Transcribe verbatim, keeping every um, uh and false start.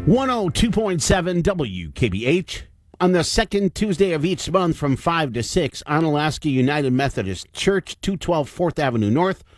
one oh two point seven W K B H. On the second Tuesday of each month from five to six, Onalaska United Methodist Church, two twelve fourth Avenue North,